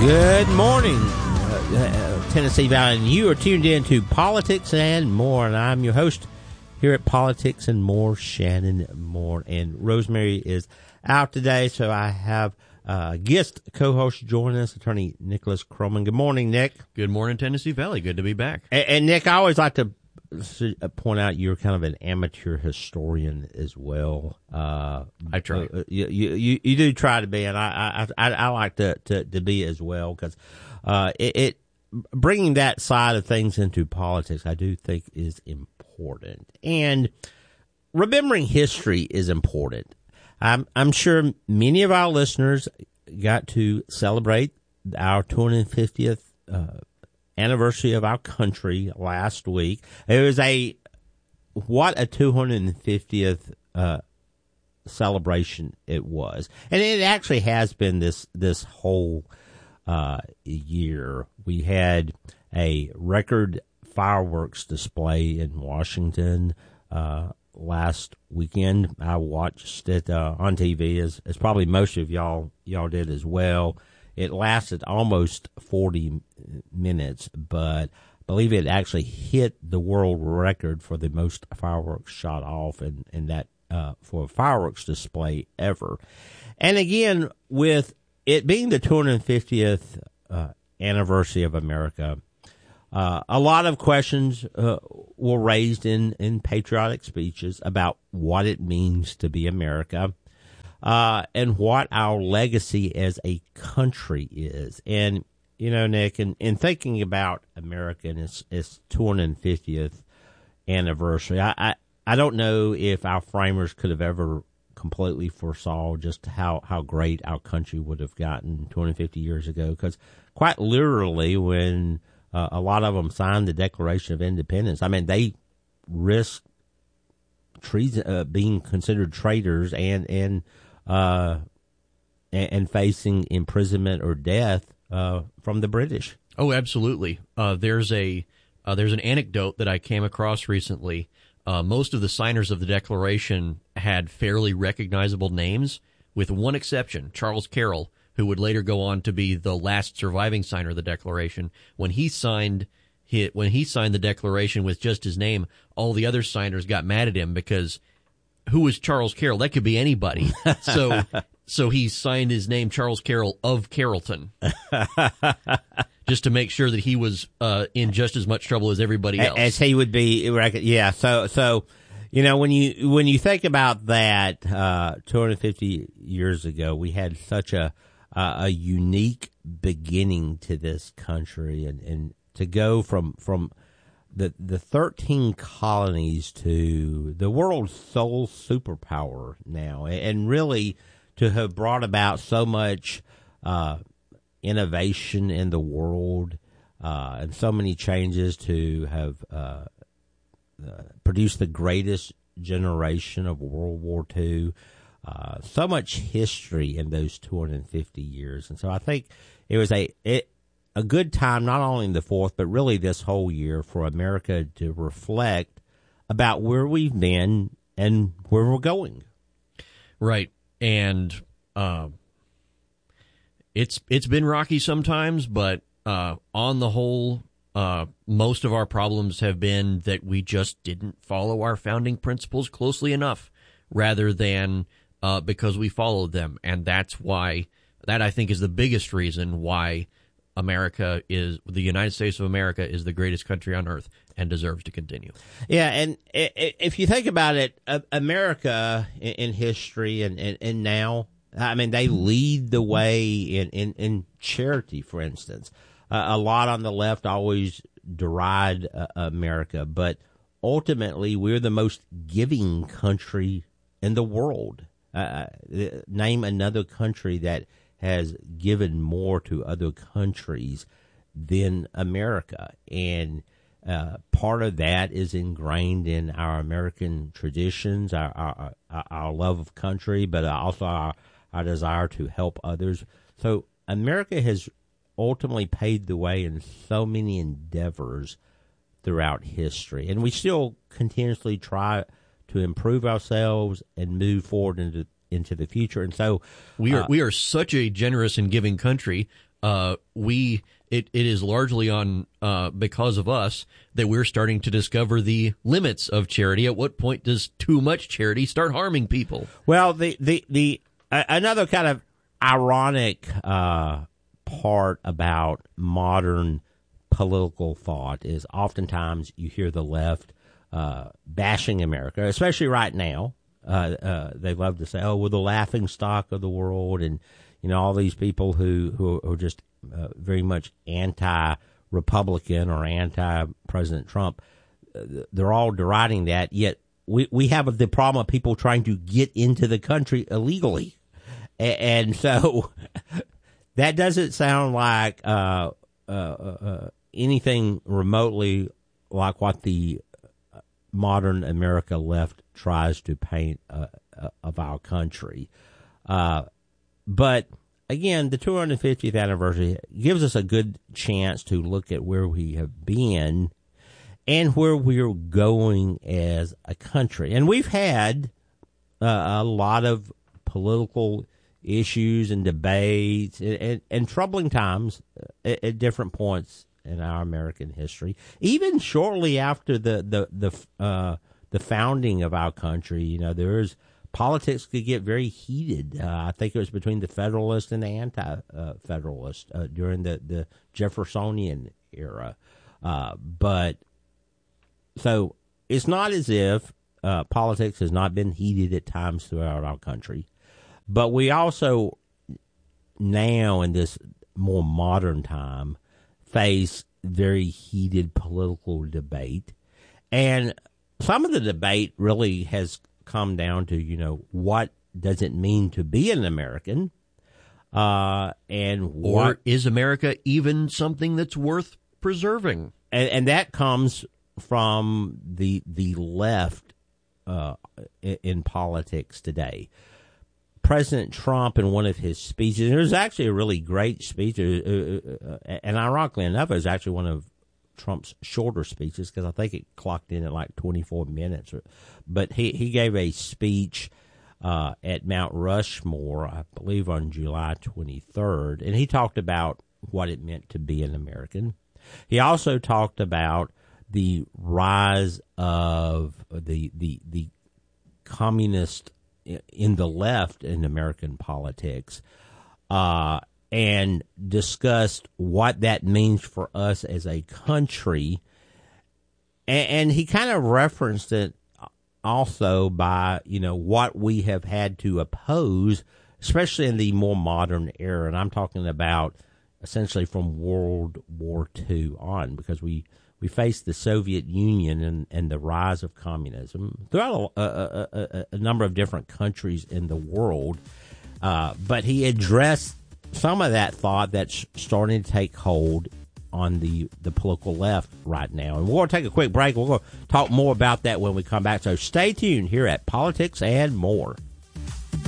Good morning, Tennessee Valley, and you are tuned in to Politics and More, and I'm your host here at Politics and More, Shannon Moore, and Rosemary is out today, so I have a guest co-host joining us, Attorney Nicholas Croman. Good morning, Nick. Good morning, Tennessee Valley. Good to be back. And Nick, I always like to point out you're kind of an amateur historian as well. I try. You do try to be, and I like to be as well, because it bringing that side of things into politics, I do think is important, and remembering history is important. I'm sure many of our listeners got to celebrate our 250th anniversary of our country last week. It was what a 250th celebration it was, and it actually has been this whole year. We had a record fireworks display in Washington last weekend. I watched it on TV, as probably most of y'all did as well. It lasted almost 40 minutes, but I believe it actually hit the world record for the most fireworks shot off in that for a fireworks display ever. And again, with it being the 250th anniversary of America, a lot of questions were raised in patriotic speeches about what it means to be America. And what our legacy as a country is. And, you know, Nick, in thinking about America and its 250th anniversary, I don't know if our framers could have ever completely foresaw just how great our country would have gotten 250 years ago. Because quite literally, when a lot of them signed the Declaration of Independence, I mean, they risked treason, being considered traitors and facing imprisonment or death from the British. Oh, absolutely. There's an anecdote that I came across recently. Most of the signers of the Declaration had fairly recognizable names, with one exception, Charles Carroll, who would later go on to be the last surviving signer of the Declaration. When he signed the Declaration with just his name, all the other signers got mad at him because who was Charles Carroll? That could be anybody. So he signed his name Charles Carroll of Carrollton, just to make sure that he was in just as much trouble as everybody else. As he would be, yeah. So you know, when you think about that, 250 years ago, we had such a unique beginning to this country, and to go from the 13 colonies to the world's sole superpower now, and really to have brought about so much innovation in the world and so many changes, to have produced the greatest generation of World War II. So much history in those 250 years. And so I think it was a good time, not only in the 4th, but really this whole year, for America to reflect about where we've been and where we're going. Right. And it's been rocky sometimes, but on the whole, most of our problems have been that we just didn't follow our founding principles closely enough, rather than because we followed them. And that I think is the biggest reason why the United States of America is the greatest country on earth and deserves to continue. Yeah, and if you think about it, America in history and now, I mean, they lead the way in charity, for instance. A lot on the left always deride America, but ultimately we're the most giving country in the world. Name another country that has given more to other countries than America. And part of that is ingrained in our American traditions, our love of country, but also our desire to help others. So America has ultimately paved the way in so many endeavors throughout history. And we still continuously try to improve ourselves and move forward into the future. And so we are such a generous and giving country. it is largely on because of us that we're starting to discover the limits of charity. At what point does too much charity start harming people? Well, the another kind of ironic part about modern political thought is oftentimes you hear the left bashing America, especially right now. They love to say, "Oh, we're the laughing stock of the world," and all these people who are just very much anti-Republican or anti-President Trump. They're all deriding that. Yet we have the problem of people trying to get into the country illegally, and so that doesn't sound like anything remotely like what the modern America left tries to paint of our country. But again, the 250th anniversary gives us a good chance to look at where we have been and where we're going as a country. And we've had a lot of political issues and debates and troubling times at different points in our American history. Even shortly after the founding of our country, there's politics could get very heated. I think it was between the Federalists and the Anti-Federalists during the Jeffersonian era. But so it's not as if politics has not been heated at times throughout our country. But we also now in this more modern time face very heated political debate. And some of the debate really has come down to, what does it mean to be an American? Or is America even something that's worth preserving? And that comes from the left in politics today. President Trump, in one of his speeches, it was actually a really great speech, and ironically enough, it was actually one of Trump's shorter speeches because I think it clocked in at like 24 minutes. But he gave a speech at Mount Rushmore, I believe on July 23rd, and he talked about what it meant to be an American. He also talked about the rise of the communist in the left in American politics, and discussed what that means for us as a country. And he kind of referenced it also by, what we have had to oppose, especially in the more modern era. And I'm talking about essentially from World War II on, because we faced the Soviet Union and the rise of communism throughout a number of different countries in the world. But he addressed some of that thought that's starting to take hold on the political left right now. And we're going to take a quick break. We're going to talk more about that when we come back. So stay tuned here at Politics and More.